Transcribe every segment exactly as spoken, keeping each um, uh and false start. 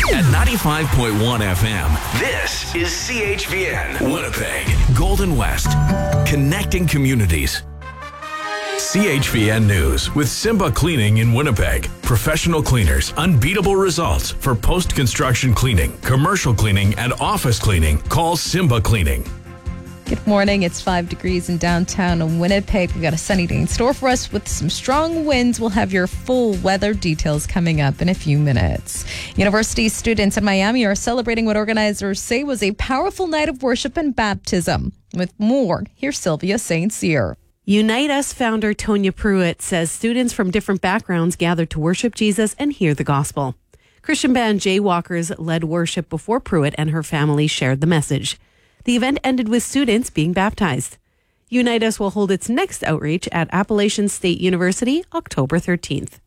At ninety-five point one F M, this is C H V N, Winnipeg, Golden West, connecting communities. C H V N News with Simba Cleaning in Winnipeg. Professional cleaners, unbeatable results for post-construction cleaning, commercial cleaning, and office cleaning. Call Simba Cleaning. Good morning. It's five degrees in downtown Winnipeg. We've got a sunny day in store for us with some strong winds. We'll have your full weather details coming up in a few minutes. University students in Miami are celebrating what organizers say was a powerful night of worship and baptism. With more, here's Sylvia Saint Cyr. Unite Us founder Tonya Pruitt says students from different backgrounds gathered to worship Jesus and hear the gospel. Christian band Jaywalkers led worship before Pruitt and her family shared the message. The event ended with students being baptized. Unite Us will hold its next outreach at Appalachian State University October thirteenth.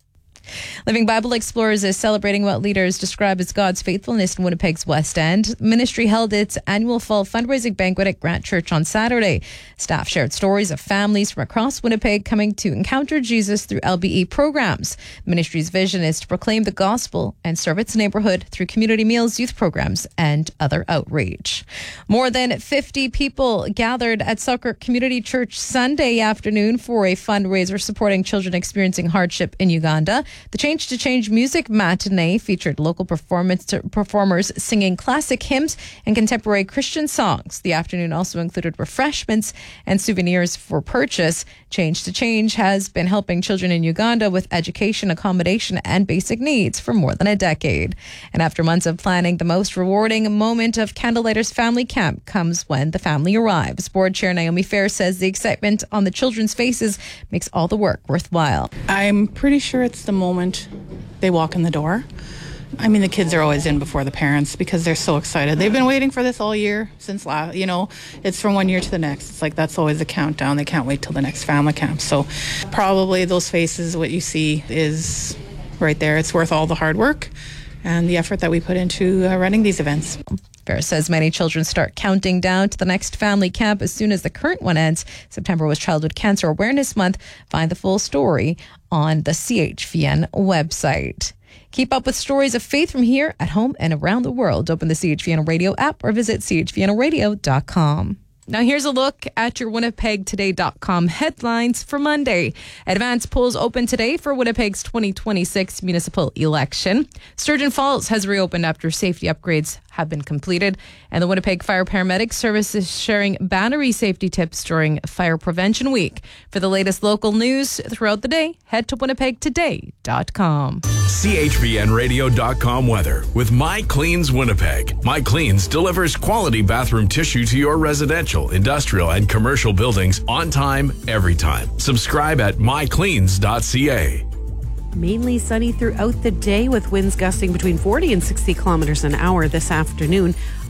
Living Bible Explorers is celebrating what leaders describe as God's faithfulness in Winnipeg's West End. Ministry held its annual fall fundraising banquet at Grant Church on Saturday. Staff shared stories of families from across Winnipeg coming to encounter Jesus through L B E programs. Ministry's vision is to proclaim the gospel and serve its neighborhood through community meals, youth programs, and other outreach. More than fifty people gathered at Selkirk Community Church Sunday afternoon for a fundraiser supporting children experiencing hardship in Uganda. The Change to Change music matinee featured local performance performers singing classic hymns and contemporary Christian songs. The afternoon also included refreshments and souvenirs for purchase. Change to Change has been helping children in Uganda with education, accommodation, and basic needs for more than a decade. And after months of planning, the most rewarding moment of Candlelighters Family Camp comes when the family arrives. Board Chair Naomi Fair says the excitement on the children's faces makes all the work worthwhile. I'm pretty sure it's the moment they walk in the door. I mean, the kids are always in before the parents because they're so excited. They've been waiting for this all year since last, you know, it's from one year to the next. It's like that's always the countdown. They can't wait till the next family camp. So probably those faces, what you see is right there. It's worth all the hard work and the effort that we put into uh, running these events. Fair says many children start counting down to the next family camp as soon as the current one ends. September was Childhood Cancer Awareness Month. Find the full story on the C H V N website. Keep up with stories of faith from here, at home, and around the world. Open the C H V N Radio app or visit c h v n radio dot com. Now here's a look at your winnipeg today dot com headlines for Monday. Advance polls open today for Winnipeg's twenty twenty-six municipal election. Sturgeon Falls has reopened after safety upgrades have been completed. And the Winnipeg Fire Paramedic Service is sharing battery safety tips during Fire Prevention Week. For the latest local news throughout the day, head to winnipeg today dot com. C H V N radio dot com weather with My Cleans Winnipeg. My Cleans delivers quality bathroom tissue to your residential, industrial, and commercial buildings on time, every time. Subscribe at my cleans dot c a. Mainly sunny throughout the day with winds gusting between forty and sixty kilometers an hour this afternoon.